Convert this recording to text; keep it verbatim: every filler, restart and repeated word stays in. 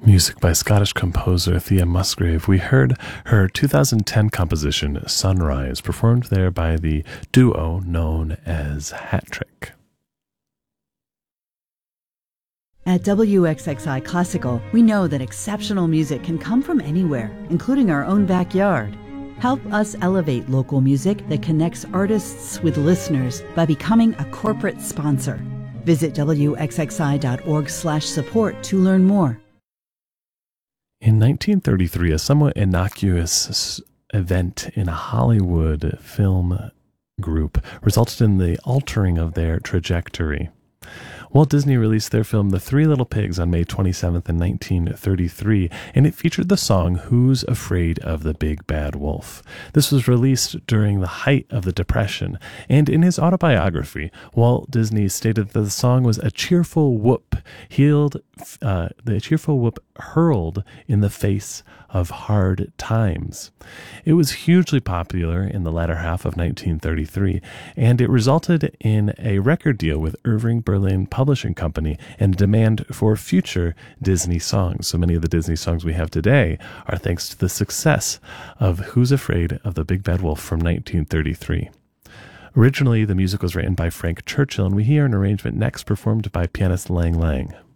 Music by Scottish composer Thea Musgrave. We heard her two thousand ten composition, Sunrise, performed there by the duo known as Hat Trick. At W X X I Classical, we know that exceptional music can come from anywhere, including our own backyard. Help us elevate local music that connects artists with listeners by becoming a corporate sponsor. Visit W X X I dot org slash support to learn more. In nineteen thirty-three, a somewhat innocuous event in a Hollywood film group resulted in the altering of their trajectory. Walt Disney released their film The Three Little Pigs on May twenty-seventh in nineteen thirty-three, and it featured the song Who's Afraid of the Big Bad Wolf? This was released during the height of the Depression, and in his autobiography, Walt Disney stated that the song was a cheerful whoop, healed, uh, the cheerful whoop hurled in the face of hard times. It was hugely popular in the latter half of nineteen thirty-three, and it resulted in a record deal with Irving Berlin Publishing Company and a demand for future Disney songs. So many of the Disney songs we have today are thanks to the success of Who's Afraid of the Big Bad Wolf from nineteen thirty-three. Originally, the music was written by Frank Churchill, and we hear an arrangement next performed by pianist Lang Lang.